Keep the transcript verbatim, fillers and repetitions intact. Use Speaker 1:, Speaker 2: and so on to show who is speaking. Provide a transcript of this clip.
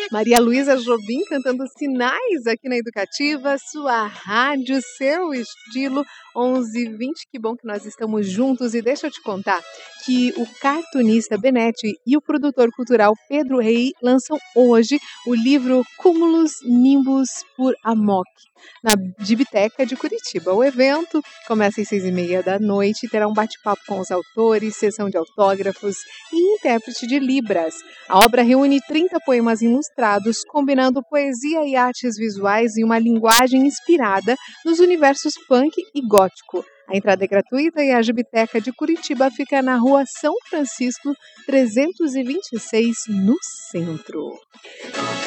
Speaker 1: Maria Luísa Jobim cantando Sinais aqui na Educativa, sua rádio, seu estilo, onze e vinte. Que bom que nós estamos juntos e deixa eu te contar que o cartunista Benetti e o produtor cultural Pedro Rey lançam hoje o livro Cúmulos Nimbus por Amok, na Gibiteca de Curitiba. O evento começa às seis e meia da noite e terá um bate-papo com os autores, sessão de autógrafos e intérprete de Libras. A obra reúne trinta poemas ilustrados, combinando poesia e artes visuais em uma linguagem inspirada nos universos punk e gótico. A entrada é gratuita e a Gibiteca de Curitiba fica na rua São Francisco, trezentos e vinte e seis, no centro.